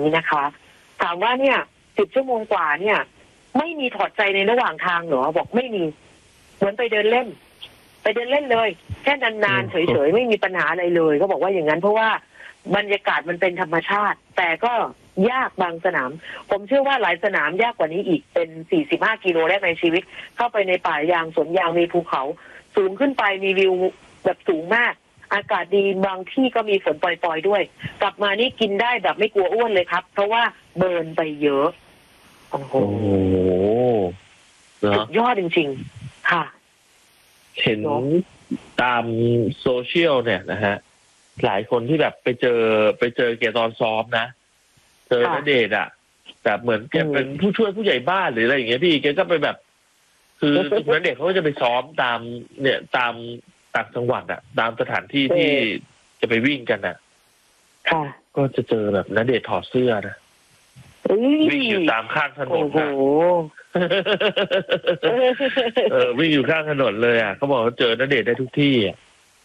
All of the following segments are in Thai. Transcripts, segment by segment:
นี้นะคะถามว่าเนี่ย10 ชั่วโมงกว่าเนี่ยไม่มีถอดใจในระหว่างทางเหรอบอกไม่มีเหมือนไปเดินเล่นเลยแค่นานๆเฉยๆไม่มีปัญหาอะไรเลยก็บอกว่าอย่างนั้นเพราะว่าบรรยากาศมันเป็นธรรมชาติแต่ก็ยากบางสนามผมเชื่อว่าหลายสนามยากกว่านี้อีกเป็น45 กิโลแรกในชีวิตเข้าไปในป่ายางสวนยางมีภูเขาสูงขึ้นไปมีวิวแบบสูงมากอากาศดีบางที่ก็มีฝนปล่อยๆด้วยกลับมานี่กินได้แบบไม่กลัวอ้วนเลยครับเพราะว่าเบิร์นไปเยอะโอ้โหสุดยอดจริงๆค่ะเห็นตามโซเชียลเนี่ยนะฮะหลายคนที่แบบไปเจอแกตอนซ้อมนะเจอณเดชน์อ่ะแบบเหมือนแกเป็นผู้ช่วยผู้ใหญ่บ้านหรืออะไรอย่างเงี้ยพี่แกก็ไปแบบคือณเดชน์เขาก็จะไปซ้อมตามต่างจังหวัดอ่ะตามสถานที่ที่จะไปวิ่งกันอ่ะก็จะเจอแบบณเดชน์ถอดเสื้อนะวิ่งอยู่ตามข้างถนนนะวิ่งอยู่ข้างถนนเลยอ่ะเขาบอกว่าเจอณเดชน์ได้ทุกที่อ่ะ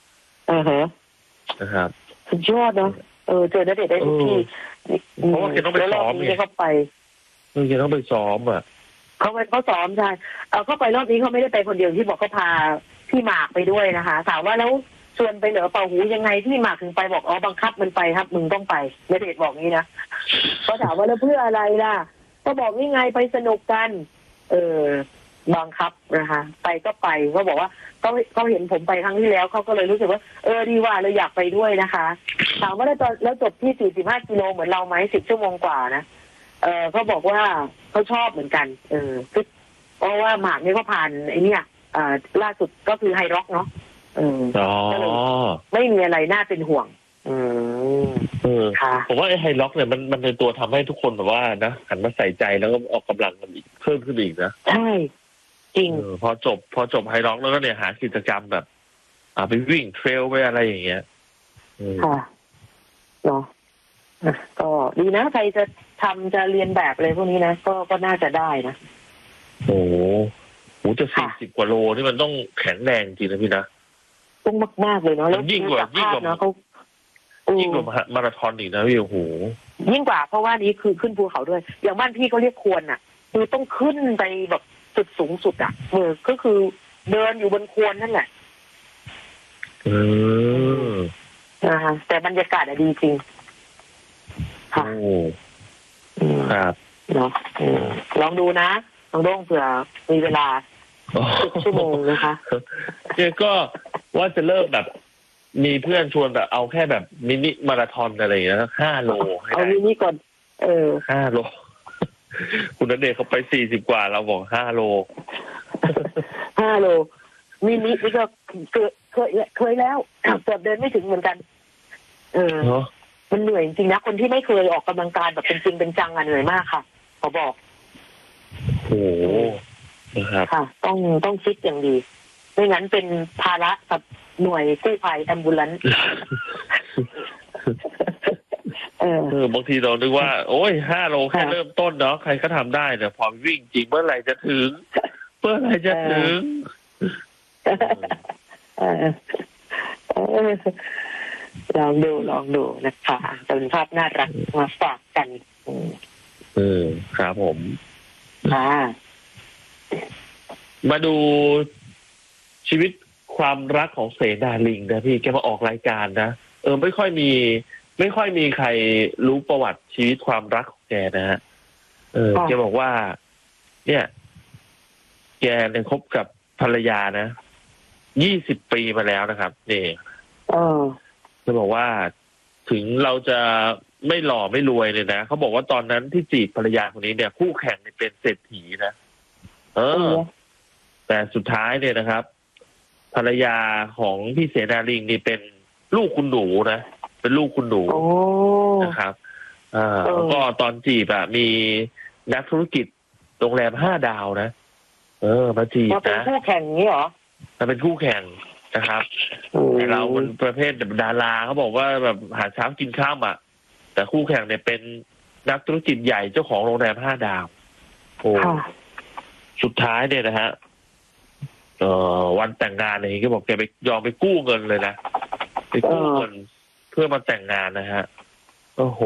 นะครับสุดยอดเนาะเจอณเดชน์ได้ทุกที่เพราะว่าแกต้องไปซ้อมไงเขาไปแกต้องไปซ้อมอ่ะเขาซ้อมใช่เขาไปรอบนี้เขาไม่ได้ไปคนเดียวที่บอกเขาพาพี่หมากไปด้วยนะคะถามว่าแล้วชวนไปเหนือเป่าหูยังไงพี่หมากถึงไปบอกบังคับมันไปครับมึงต้องไปณเดชน์บอกงี้นะเขาถามว่าแล้วเพื่ออะไรล่ะก็บอกนี่ไงไปสนุกกันบังคับนะคะไปก็ไปเขาบอกว่าเขาเห็นผมไปครั้งที่แล้วเขาก็เลยรู้สึกว่าดีว่าเลยอยากไปด้วยนะคะถามว่าแล้วจบที่45 กิโลเหมือนเราไหม10 ชั่วโมงกว่านะเขาบอกว่าเขาชอบเหมือนกันเพราะว่าหมากเนี่ยเขาผ่านไอ้นี่ล่าสุดก็คือไฮร็อกเนาะก็เลยไม่มีอะไรน่าเป็นห่วงผมว่าไอ้ไฮล็อกเนี่ยมันเป็นตัวทำให้ทุกคนแบบว่านะหันมาใส่ใจแล้วก็ออกกำลังกันอีกเพิ่มขึ้นอีกนะใช่จริงพอจบไฮล็อกแล้วก็เนี่ยหากิจกรรมแบบไปวิ่งเทรลไปอะไรอย่างเงี้ยค่ะเนาะก็ดีนะใครจะจะเรียนแบบอะไรพวกนี้นะก็น่าจะได้นะโอ้โหจะ40 กว่าโลนี่มันต้องแข็งแรงจริงนะพี่นะต้องมากๆเลยเนาะแล้วยิ่งกว่ามาราธอนอีกนะพี่โอ้โหยิ่งกว่าเพราะว่านี้คือขึ้นภูเขาด้วยอย่างบ้านพี่เขาเรียกควรอ่ะคือต้องขึ้นไปแบบจุดสูงสุดอ่ะก็คือเดินอยู่บนควรนั่นแหละนะคะแต่บรรยากาศดีจริงค่ะครับเนาะลองดูนะลองดูเผื่อมีเวลา10 ชั่วโมงนะคะเนี่ยก็ว่าจะเริ่มแบบมีเพื่อนชวนแบบเอาแค่แบบมินิมาราธอนอะไรอย่างเงี้ย5 โลเอามินิก่อน 5 โลคุณณเดชน์เขาไป40 กว่าเราบอก5 โล 5 โลมินินี่ก็เคยแล้วแต่เดินไม่ถึงเหมือนกันมันเหนื่อยจริงๆนะคนที่ไม่เคยออกกำลังกายแบบเป็นจริงเป็นจังเหนื่อยมากค่ะเขาบอกโอ้นะครับค่ะต้องคิดอย่างดีไม่งั้นเป็นภาระกับหน่วยกู้ภัยแอมบูเลนซ์บางทีเราคิดว่าโอ้ย5 โลแค่เริ่มต้นเนาะใครก็ทำได้แต่พอวิ่งจริงเมื่อไหร่จะถึงลองดูนะคะเป็นภาพน่ารักมาฝากกันครับผม มาดูชีวิตความรักของเสนาลิงนะพี่แกมาออกรายการนะไม่ค่อยมีใครรู้ประวัติชีวิตความรักของแกนะฮะแกบอกว่าเนี่ยแกเนี่ยคบกับภรรยานะ20 ปีมาแล้วนะครับนี่จะบอกว่าถึงเราจะไม่หล่อไม่รวยเลยนะเขาบอกว่าตอนนั้นที่จีบภรรยาคนนี้เนี่ยคู่แข่งเป็นเศรษฐีนะแต่สุดท้ายเนี่ยนะครับภรรยาของพี่เสนาลิงนี่เป็นลูกคุณหนูนะเป็นลูกคุณหนูนะครับแล้วก็ตอนจีบมีนักธุรกิจโรงแรม5 ดาวนะมาจีบนะเป็นคู่แข่งนี้เหรอมาเป็นคู่แข่งนะครับแต่เราเป็นประเภทดาราเขาบอกว่าแบบหาเช้ากินข้ามแต่คู่แข่งเนี่ยเป็นนักธุรกิจใหญ่เจ้าของโรงแรม5 ดาวโอ้สุดท้ายเนี่ยนะฮะวันแต่งงานเนี่ยก็บอกแกไปยอมไปกู้เงินเลยนะไปกู้เงินเพื่อมาแต่งงานนะฮะโอ้โห